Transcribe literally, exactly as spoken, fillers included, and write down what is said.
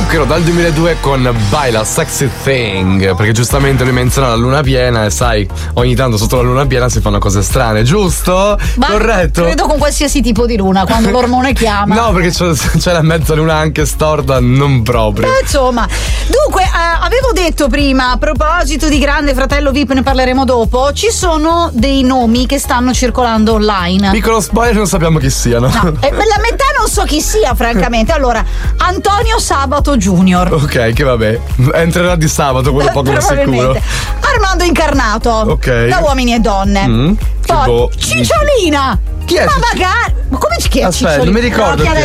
Zucchero dal duemiladue con Baila Sexy Thing, perché giustamente lui menziona la luna piena e sai, ogni tanto sotto la luna piena si fanno cose strane, giusto? Ma corretto? Credo con qualsiasi tipo di luna, quando l'ormone chiama. No, perché c'è, c'è la mezzaluna anche storta, non proprio. Beh, insomma, dunque, eh, avevo detto prima, a proposito di Grande Fratello V I P, ne parleremo dopo, ci sono dei nomi che stanno circolando online. Piccolo spoiler, non sappiamo chi siano. No, eh, la metà non so chi sia, francamente. Allora, Antonio Sabato Junior. Ok, che vabbè, entrerà di sabato, quello poco ma sicuro. Armando Incarnato. Ok. Da Uomini e Donne. Mm, Poi boh. Cicciolina. Chi è? Ma magari. Ma come chi è Aspetta, Cicciolina? non mi ricordo No, chi è.